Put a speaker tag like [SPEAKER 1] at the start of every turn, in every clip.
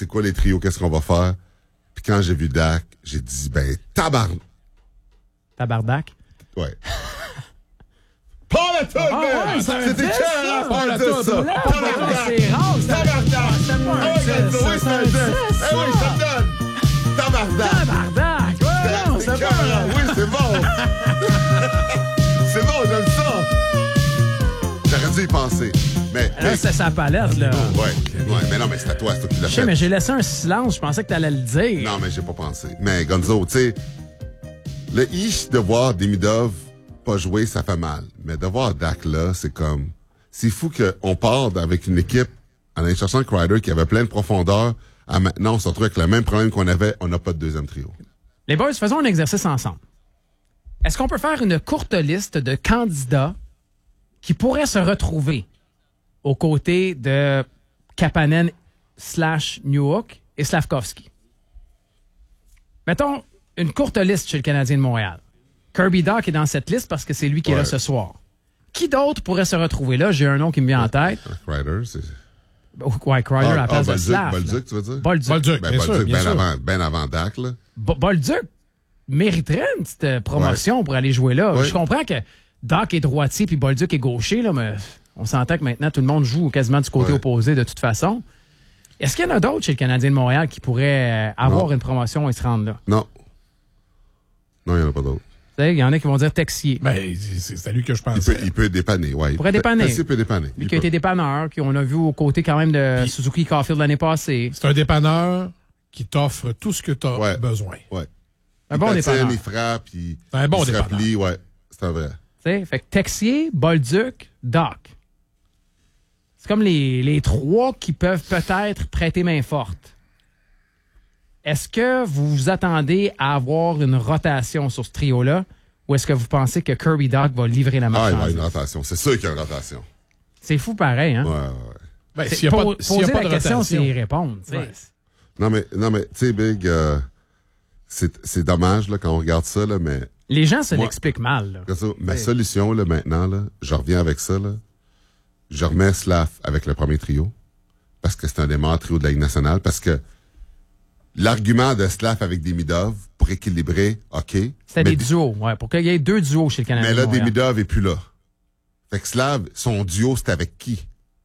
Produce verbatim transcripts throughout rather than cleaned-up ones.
[SPEAKER 1] c'est quoi les trios, qu'est-ce qu'on va faire? Puis quand j'ai vu Dak, j'ai dit, ben, tabarn...
[SPEAKER 2] Tabarnak?
[SPEAKER 1] Ouais. Pas la toune,
[SPEAKER 2] Ah ouais, c'est
[SPEAKER 1] c'était clair, pas la toune, ça. Tabarnak!
[SPEAKER 2] C'est rare, ça.
[SPEAKER 1] Tabarnak!
[SPEAKER 2] C'est pas un
[SPEAKER 1] Oh,
[SPEAKER 2] dix,
[SPEAKER 1] oui,
[SPEAKER 2] ça,
[SPEAKER 1] c'est
[SPEAKER 2] c'est
[SPEAKER 1] un
[SPEAKER 2] un
[SPEAKER 1] dix.
[SPEAKER 2] dix,
[SPEAKER 1] Eh oui, ça me donne. Tabarnak!
[SPEAKER 2] Tabarnak! Ouais, non, c'est
[SPEAKER 1] C'est
[SPEAKER 2] pas
[SPEAKER 1] clair, oui, c'est bon. C'est bon, j'aime ça. J'aurais dû y penser. Mais,
[SPEAKER 2] Là,
[SPEAKER 1] mais-
[SPEAKER 2] c'est sa palette, là.
[SPEAKER 1] Ouais, ouais, mais non, mais c'est à toi, c'est toi qui l'as
[SPEAKER 2] Je sais,
[SPEAKER 1] fait.
[SPEAKER 2] mais j'ai laissé un silence. Je pensais que t'allais le dire.
[SPEAKER 1] Non, mais j'ai pas pensé. Mais Gonzo, tu sais, le ish de voir Demidov pas jouer, ça fait mal. Mais de voir Dak là, c'est comme... C'est fou qu'on part avec une équipe en allant chercher un Crider qui avait plein de profondeur. À maintenant, on se retrouve avec le même problème qu'on avait. On n'a pas de deuxième trio.
[SPEAKER 2] Les boys, faisons un exercice ensemble. Est-ce qu'on peut faire une courte liste de candidats qui pourraient se retrouver aux côtés de Kapanen slash Newhook et Slavkovski? Mettons une courte liste chez le Canadien de Montréal. Kirby Dach est dans cette liste parce que c'est lui qui est
[SPEAKER 1] Ouais.
[SPEAKER 2] là ce soir. Qui d'autre pourrait se retrouver là? J'ai un nom qui me vient en tête.
[SPEAKER 1] Crider, c'est...
[SPEAKER 2] Ouais, Kreider à la place de
[SPEAKER 1] Bolduc,
[SPEAKER 2] Slav.
[SPEAKER 1] Bolduc, tu veux dire?
[SPEAKER 2] Bolduc.
[SPEAKER 3] Bolduc,
[SPEAKER 1] Ben,
[SPEAKER 3] bien sûr,
[SPEAKER 1] Bolduc,
[SPEAKER 3] bien
[SPEAKER 1] ben
[SPEAKER 3] sûr.
[SPEAKER 1] avant, ben avant Dak, là.
[SPEAKER 2] Bo- Bolduc mériterait une petite euh, promotion pour aller jouer là.
[SPEAKER 1] Ouais.
[SPEAKER 2] Je comprends que Dach est droitier puis Bolduc est gaucher, là, mais on s'entend que maintenant tout le monde joue quasiment du côté
[SPEAKER 1] Ouais.
[SPEAKER 2] opposé de toute façon. Est-ce qu'il y en a d'autres chez le Canadien de Montréal qui pourraient euh, avoir
[SPEAKER 1] Non.
[SPEAKER 2] une promotion et se rendre là?
[SPEAKER 1] Non. Non, il n'y en a pas d'autres.
[SPEAKER 2] Tu sais, il y en a qui vont dire Texier.
[SPEAKER 3] Ben, c'est c'est à lui que je
[SPEAKER 1] Il
[SPEAKER 3] pense.
[SPEAKER 1] peut, il peut dépanner, ouais. Il
[SPEAKER 2] pourrait dépanner.
[SPEAKER 1] Il peut dépanner.
[SPEAKER 2] Lui
[SPEAKER 1] Il
[SPEAKER 2] qui a
[SPEAKER 1] peut.
[SPEAKER 2] été dépanneur, qu'on a vu aux côtés quand même de
[SPEAKER 3] Puis-
[SPEAKER 2] Suzuki Caulfield l'année passée.
[SPEAKER 3] C'est un dépanneur qui t'offre tout ce que tu as
[SPEAKER 1] Ouais.
[SPEAKER 3] besoin.
[SPEAKER 1] Ouais.
[SPEAKER 2] Un
[SPEAKER 1] Il
[SPEAKER 2] bon
[SPEAKER 1] patine,
[SPEAKER 2] dépanneur.
[SPEAKER 1] il frappe, il,
[SPEAKER 3] C'est un bon
[SPEAKER 1] il se
[SPEAKER 3] dépanneur.
[SPEAKER 1] replie, ouais. C'est un vrai.
[SPEAKER 2] Tu sais, fait que Texier, Bolduc, Dach. C'est comme les, les trois qui peuvent peut-être prêter main forte. Est-ce que vous vous attendez à avoir une rotation sur ce trio-là ou est-ce que vous pensez que Kirby Dach va livrer la
[SPEAKER 1] Ah, il va y avoir
[SPEAKER 2] marchandise?
[SPEAKER 1] une rotation. C'est sûr qu'il y a une rotation.
[SPEAKER 2] C'est fou pareil, hein?
[SPEAKER 1] Ouais, ouais, ouais.
[SPEAKER 3] Ben,
[SPEAKER 2] C'est-
[SPEAKER 3] s'il n'y a,
[SPEAKER 2] po-
[SPEAKER 3] pas de- s'il y a
[SPEAKER 2] poser
[SPEAKER 3] pas
[SPEAKER 2] la
[SPEAKER 3] de
[SPEAKER 2] question,
[SPEAKER 3] rotation.
[SPEAKER 2] c'est y répondre. tu sais.
[SPEAKER 3] Ouais.
[SPEAKER 1] Non, mais, non, mais, tu sais, Big, euh, c'est, c'est dommage, là, quand on regarde ça, là, mais,
[SPEAKER 2] Les gens se
[SPEAKER 1] Moi-
[SPEAKER 2] l'expliquent mal. Là.
[SPEAKER 1] regarde ça, ma
[SPEAKER 2] Ouais.
[SPEAKER 1] solution, là, maintenant, là, je reviens avec ça, là. Je remets Slav avec le premier trio. Parce que c'est un des meilleurs trios de la Ligue nationale. Parce que l'argument de Slav avec Demidov pour équilibrer, OK.
[SPEAKER 2] C'était
[SPEAKER 1] mais
[SPEAKER 2] des duos, ouais, pour qu'il y ait deux duos chez le Canadien.
[SPEAKER 1] Mais là,
[SPEAKER 2] de Montréal.
[SPEAKER 1] Demidov est plus là. Fait que Slav, son duo, c'est avec qui?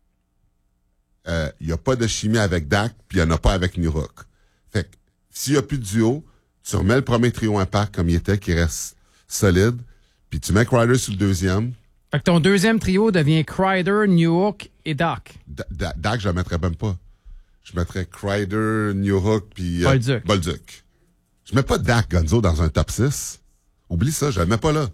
[SPEAKER 1] Il euh, n'y a pas de chimie avec Dak, puis il n'y en a pas avec Newhook. Fait que s'il n'y a plus de duo, tu remets le premier trio impact comme il était, qui reste solide, puis tu mets Crider sur le deuxième.
[SPEAKER 2] Fait que ton deuxième trio devient Kreider, Newhook et Dach.
[SPEAKER 1] Da- Da- Dak, je le mettrais même pas. Je mettrais Crider, Newhook, puis euh,
[SPEAKER 2] Bolduc.
[SPEAKER 1] Bolduc. Je mets pas Dak Gonzo dans un top six. Oublie ça, je le mets pas là.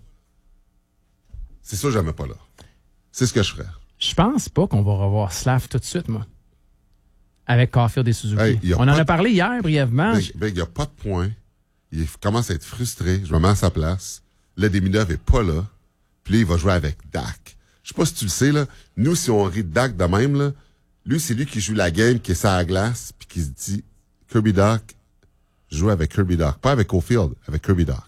[SPEAKER 1] C'est ça, je le mets pas là. C'est ce que je ferais.
[SPEAKER 2] Je pense pas qu'on va revoir Slav tout de suite, moi. Avec Caulfield et Suzuki.
[SPEAKER 1] Hey, y a
[SPEAKER 2] On en
[SPEAKER 1] pas
[SPEAKER 2] a
[SPEAKER 1] de-
[SPEAKER 2] parlé hier brièvement.
[SPEAKER 1] Big, Big, il n'y a pas de point. Il commence à être frustré. Je me mets à sa place. Le Demidov est pas là. Puis là, il va jouer avec Dak. Je sais pas si tu le sais, là. Nous, si on rit de Dak de même, là, lui, c'est lui qui joue la game, qui est sur la glace, puis qui se dit, Kirby Dach, joue avec Kirby Dach. Pas avec Caulfield, avec Kirby Dach.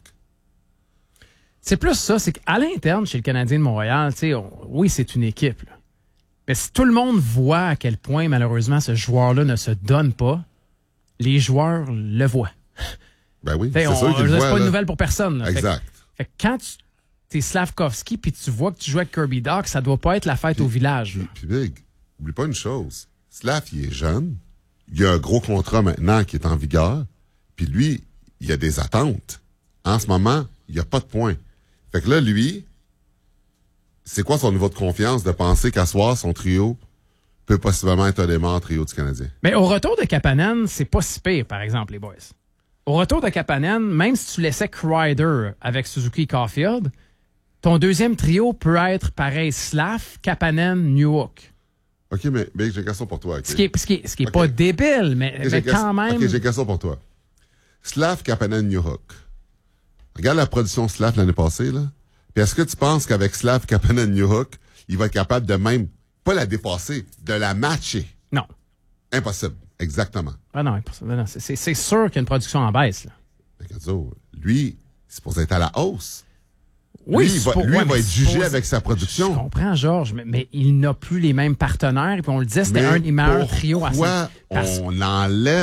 [SPEAKER 2] C'est plus ça, c'est qu'à l'interne, chez le Canadien de Montréal, tu sais, on- oui, c'est une équipe. Là. Mais si tout le monde voit à quel point, malheureusement, ce joueur-là ne se donne pas, les joueurs le voient.
[SPEAKER 1] Ben oui,
[SPEAKER 2] T'sais,
[SPEAKER 1] c'est
[SPEAKER 2] on-
[SPEAKER 1] sûr qu'il
[SPEAKER 2] c'est
[SPEAKER 1] le
[SPEAKER 2] pas
[SPEAKER 1] voit,
[SPEAKER 2] une
[SPEAKER 1] là.
[SPEAKER 2] nouvelle pour personne. là. Fait que-
[SPEAKER 1] Exact.
[SPEAKER 2] Fait que quand tu es Slavkovski puis tu vois que tu joues avec Kirby Dach, ça doit pas être la fête au village. là.
[SPEAKER 1] Puis Big, oublie pas une chose. Slav, il est jeune. Il a un gros contrat maintenant qui est en vigueur. Puis lui, il a des attentes. En ce moment, il n'y a pas de points. Fait que là, lui, c'est quoi son niveau de confiance de penser qu'à soir, son trio peut possiblement être un des meilleurs trios du Canadien?
[SPEAKER 2] Mais au retour de Kapanen, c'est pas si pire, par exemple, les boys. Au retour de Kapanen, même si tu laissais Kreider avec Suzuki et Caulfield, ton deuxième trio peut être pareil, Slav, Kapanen, Newhook.
[SPEAKER 1] OK, mais Big, j'ai une question pour toi. ok?
[SPEAKER 2] Ce qui est, ce qui est, ce qui est
[SPEAKER 1] Ok.
[SPEAKER 2] pas débile, mais,
[SPEAKER 1] Ok,
[SPEAKER 2] mais
[SPEAKER 1] j'ai
[SPEAKER 2] quand
[SPEAKER 1] question-
[SPEAKER 2] même...
[SPEAKER 1] OK, j'ai une question pour toi. Slav, Kapanen, Newhook. Regarde la production Slav l'année passée, là. Puis est-ce que tu penses qu'avec Slav, Kapanen, Newhook, il va être capable de même, pas la dépasser, de la matcher?
[SPEAKER 2] Non.
[SPEAKER 1] Impossible. Exactement.
[SPEAKER 2] Ah non, non, c'est- c'est c'est sûr qu'il y a une production en baisse. Là.
[SPEAKER 1] Fait que, Gonzo, lui, c'est supposé être à la hausse.
[SPEAKER 2] Oui,
[SPEAKER 1] lui, il va,
[SPEAKER 2] c'est pour-
[SPEAKER 1] lui,
[SPEAKER 2] ouais,
[SPEAKER 1] il va
[SPEAKER 2] mais
[SPEAKER 1] être
[SPEAKER 2] c'est
[SPEAKER 1] jugé
[SPEAKER 2] pour-
[SPEAKER 1] avec sa
[SPEAKER 2] Je
[SPEAKER 1] production.
[SPEAKER 2] comprends, Georges, mais, mais il n'a plus les mêmes partenaires. Et puis on le disait, c'était
[SPEAKER 1] Mais
[SPEAKER 2] un des meilleurs trios à
[SPEAKER 1] pourquoi
[SPEAKER 2] cinq. Parce-
[SPEAKER 1] on enlève